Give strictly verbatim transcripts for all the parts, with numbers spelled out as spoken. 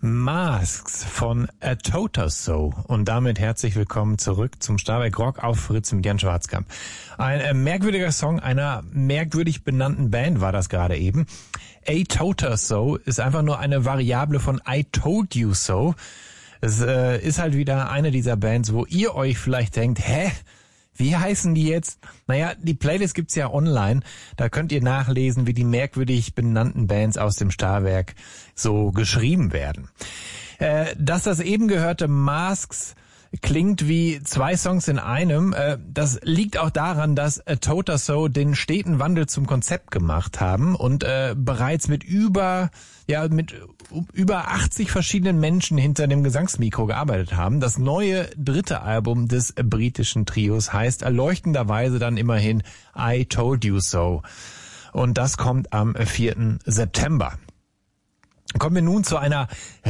Masks von A Total Soul. Und damit herzlich willkommen zurück zum Starwerk Rock auf Fritz mit Jan Schwarzkamp. Ein äh, merkwürdiger Song einer merkwürdig benannten Band war das gerade eben. A Total Soul ist einfach nur eine Variable von I Told You So. Es äh, ist halt wieder eine dieser Bands, wo ihr euch vielleicht denkt, hä? Wie heißen die jetzt? Naja, die Playlist gibt's ja online. Da könnt ihr nachlesen, wie die merkwürdig benannten Bands aus dem Starwerk so geschrieben werden. Äh, dass das eben gehörte Masks klingt wie zwei Songs in einem. Äh, das liegt auch daran, dass A Total Soul den steten Wandel zum Konzept gemacht haben und äh, bereits mit über ja mit über achtzig verschiedenen Menschen hinter dem Gesangsmikro gearbeitet haben. Das neue dritte Album des britischen Trios heißt erleuchtenderweise dann immerhin I Told You So. Und das kommt am vierten September. Kommen wir nun zu einer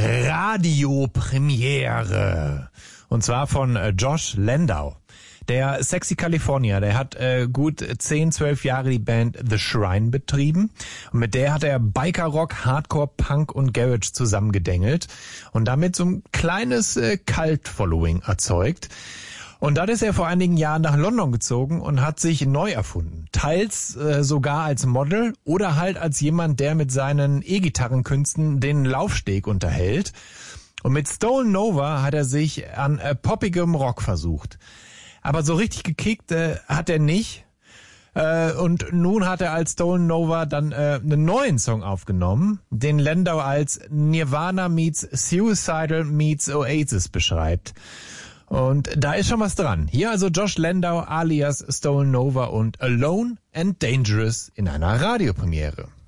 Radiopremiere. Und zwar von Josh Landau. Der Sexy California, der hat äh, gut zehn, zwölf Jahre die Band The Shrine betrieben. Und mit der hat er Biker-Rock, Hardcore, Punk und Garage zusammengedengelt. Und damit so ein kleines äh, Cult-Following erzeugt. Und dann ist er vor einigen Jahren nach London gezogen und hat sich neu erfunden. Teils äh, sogar als Model oder halt als jemand, der mit seinen E-Gitarrenkünsten den Laufsteg unterhält. Und mit Stolen Nova hat er sich an äh, poppigem Rock versucht. Aber so richtig gekickt äh, hat er nicht. Äh, und nun hat er als Stolen Nova dann äh, einen neuen Song aufgenommen, den Landau als Nirvana meets Suicidal meets Oasis beschreibt. Und da ist schon was dran. Hier also Josh Landau alias Stolen Nova und Alone and Dangerous in einer Radiopremiere.